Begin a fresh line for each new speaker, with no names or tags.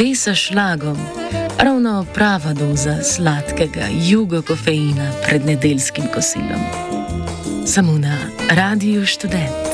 kafe sa šlagom, ravno prava doza sladkega jugokofeina pred nedeljskim kosilom. Samo na Radiu Študent.